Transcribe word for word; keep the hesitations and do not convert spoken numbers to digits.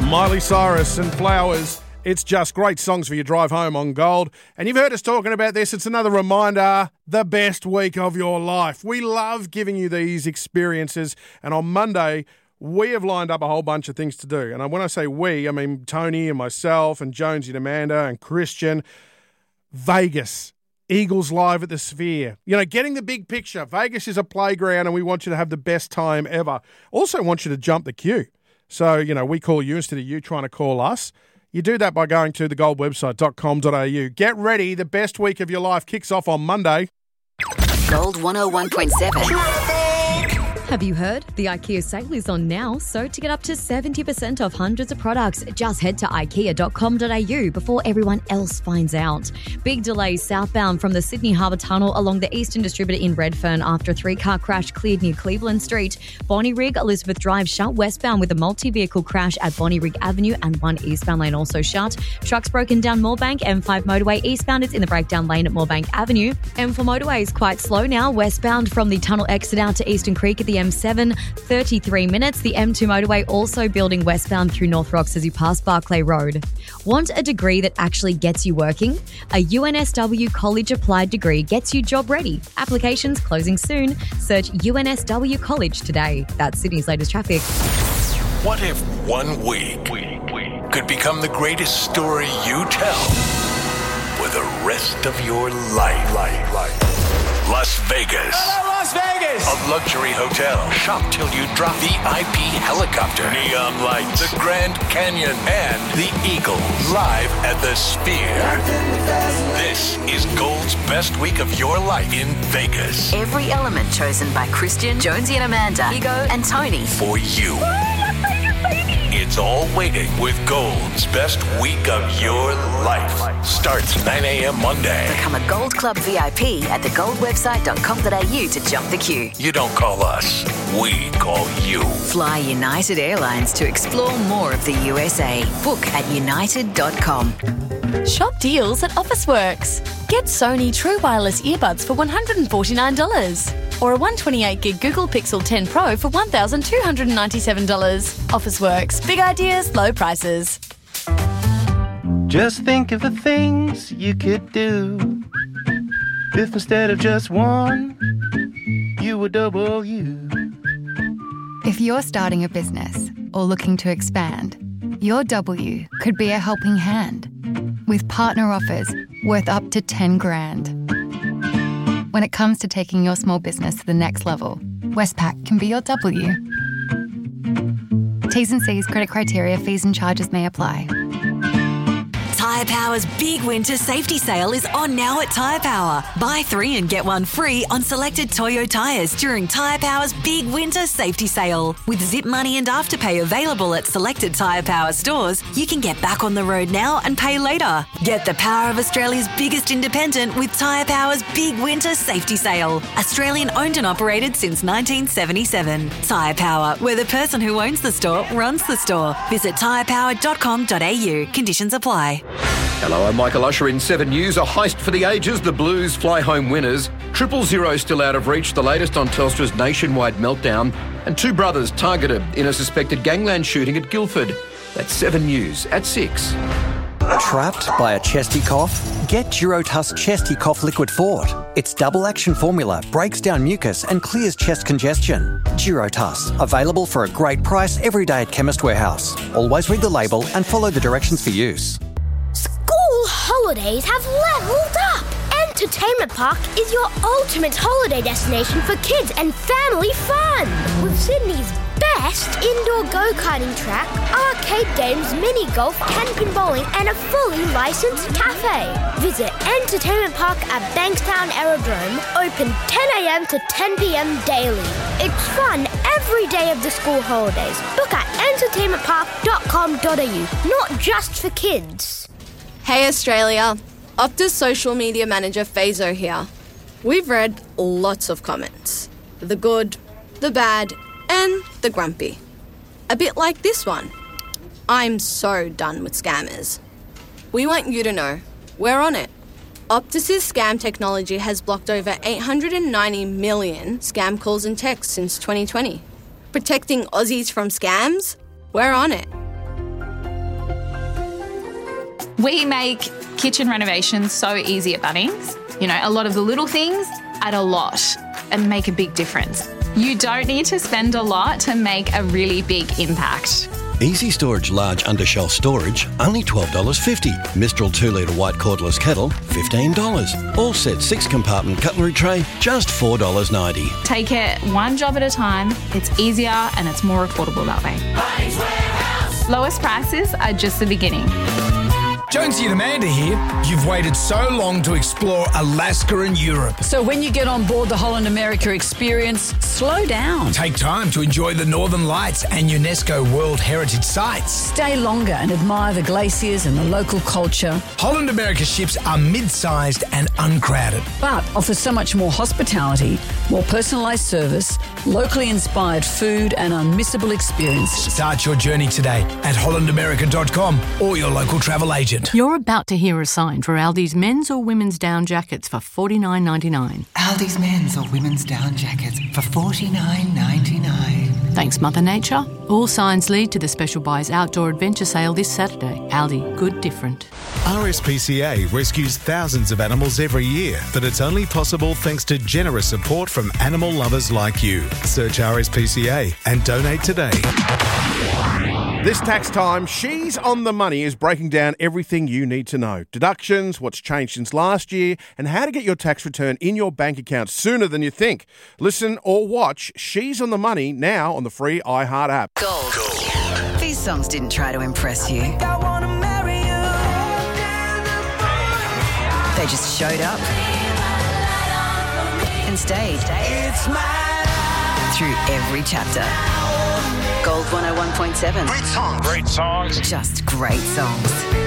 Miley Cyrus and Flowers. It's just great songs for your drive home on Gold. And you've heard us talking about this. It's another reminder, the best week of your life. We love giving you these experiences. And on Monday, we have lined up a whole bunch of things to do. And when I say we, I mean Tony and myself and Jonesy and Amanda and Christian. Vegas. Eagles live at the Sphere. You know, getting the big picture. Vegas is a playground and we want you to have the best time ever. Also want you to jump the queue. So, you know, we call you instead of you trying to call us. You do that by going to the gold website dot com dot a u. Get ready. The best week of your life kicks off on Monday. Gold one oh one point seven. Have you heard? The IKEA sale is on now, so to get up to seventy percent off hundreds of products, just head to ikea dot com dot a u before everyone else finds out. Big delays southbound from the Sydney Harbour Tunnel along the Eastern Distributor in Redfern after a three-car crash cleared near Cleveland Street. Bonnyrigg, Elizabeth Drive shut westbound with a multi-vehicle crash at Bonnyrigg Avenue and one eastbound lane also shut. Trucks broken down Moorebank, M five motorway eastbound is in the breakdown lane at Moorebank Avenue. M four motorway is quite slow now, westbound from the tunnel exit out to Eastern Creek at the M seven, thirty-three minutes. The M two motorway also building westbound through North Rocks as you pass Barclay Road. Want a degree that actually gets you working? A U N S W College Applied degree gets you job ready. Applications closing soon. Search U N S W College today. That's Sydney's latest traffic. What if one week could become the greatest story you tell for the rest of your life? life, life. Las Vegas. Hello, Las Vegas. A luxury hotel. Shop till you drop. V I P helicopter. Neon lights. The Grand Canyon. And the Eagles. Live at the Sphere. This is Gold's best week of your life in Vegas. Every element chosen by Christian, Jonesy and Amanda, Ego and Tony. For you. It's all waiting with Gold's best week of your life. Starts nine a.m. Monday. Become a Gold Club V I P at the gold website dot com dot a u to jump the queue. You don't call us, we call you. Fly United Airlines to explore more of the U S A. Book at united dot com. Shop deals at Officeworks. Get Sony True Wireless earbuds for one hundred forty-nine dollars or a one hundred twenty-eight gig Google Pixel ten Pro for one thousand two hundred ninety-seven dollars. Officeworks. Big ideas, low prices. Just think of the things you could do if instead of just one, you were double you. If you're starting a business or looking to expand, your W could be a helping hand with partner offers worth up to ten grand. When it comes to taking your small business to the next level, Westpac can be your W. T's and C's, credit criteria, fees and charges may apply. Tyre Power's big winter safety sale is on now at Tyre Power. Buy three and get one free on selected Toyo tyres during Tyre Power's big winter safety sale. With Zip Money and Afterpay available at selected Tyre Power stores, you can get back on the road now and pay later. Get the power of Australia's biggest independent with Tyre Power's big winter safety sale. Australian owned and operated since nineteen seventy-seven. Tyre Power, where the person who owns the store runs the store. Visit tyre power dot com dot a u. Conditions apply. Hello, I'm Michael Usher in seven News. A heist for the ages. The Blues fly home winners. Triple Zero still out of reach. The latest on Telstra's nationwide meltdown. And two brothers targeted in a suspected gangland shooting at Guildford. That's seven News at six. Trapped by a chesty cough? Get Durotuss Chesty Cough Liquid Fort. Its double action formula breaks down mucus and clears chest congestion. Durotuss, available for a great price every day at Chemist Warehouse. Always read the label and follow the directions for use. School holidays have leveled up! Entertainment Park is your ultimate holiday destination for kids and family fun! With Sydney's best indoor go-karting track, arcade games, mini-golf, ten-pin bowling and a fully licensed cafe. Visit Entertainment Park at Bankstown Aerodrome, open ten a.m. to ten p.m. daily. It's fun every day of the school holidays. Book at entertainment park dot com dot a u, not just for kids. Hey Australia, Optus social media manager Fazo here. We've read lots of comments. The good, the bad, and the grumpy. A bit like this one. I'm so done with scammers. We want you to know, we're on it. Optus's scam technology has blocked over eight hundred ninety million scam calls and texts since twenty twenty. Protecting Aussies from scams? We're on it. We make kitchen renovations so easy at Bunnings. You know, a lot of the little things add a lot and make a big difference. You don't need to spend a lot to make a really big impact. Easy Storage Large Undershelf Storage, only twelve dollars fifty. Mistral two litre white cordless kettle, fifteen dollars. All set six compartment cutlery tray, just four dollars ninety. Take it one job at a time. It's easier and it's more affordable that way. Bunnings Warehouse. Lowest prices are just the beginning. Jonesy and Amanda here. You've waited so long to explore Alaska and Europe. So when you get on board the Holland America experience, slow down. Take time to enjoy the Northern Lights and UNESCO World Heritage Sites. Stay longer and admire the glaciers and the local culture. Holland America ships are mid-sized and uncrowded, but offer so much more hospitality, more personalised service, locally inspired food and unmissable experiences. Start your journey today at holland america dot com or your local travel agent. You're about to hear a sign for Aldi's men's or women's down jackets for forty-nine ninety-nine. Aldi's men's or women's down jackets for forty-nine ninety-nine. Thanks, Mother Nature. All signs lead to the Special Buys Outdoor Adventure Sale this Saturday. Aldi, good different. R S P C A rescues thousands of animals every year, but it's only possible thanks to generous support from animal lovers like you. Search R S P C A and donate today. This tax time, She's on the Money is breaking down everything you need to know. Deductions, what's changed since last year, and how to get your tax return in your bank account sooner than you think. Listen or watch She's on the Money now on the free iHeart app. Gold. Gold. These songs didn't try to impress you. They just showed up and stayed through every chapter. Gold one oh one point seven. Great songs. Great songs. Just great songs.